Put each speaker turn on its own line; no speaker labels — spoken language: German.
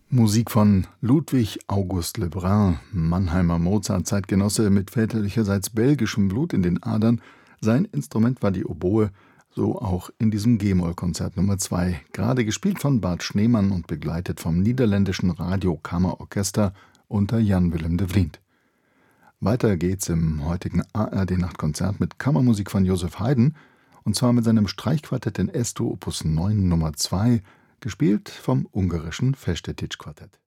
Musik von Ludwig August Le Brun, Mannheimer Mozart-Zeitgenosse mit väterlicherseits belgischem Blut in den Adern. Sein Instrument war die Oboe, so auch in diesem G-Moll-Konzert Nummer 2, gerade gespielt von Bart Schneemann und begleitet vom niederländischen Radiokammerorchester unter Jan Willem de Vliet. Weiter geht's im heutigen ARD-Nachtkonzert mit Kammermusik von Joseph Haydn, und zwar mit seinem Streichquartett in Es-Dur Opus 9 Nummer 2, gespielt vom ungarischen Festetics-Quartett.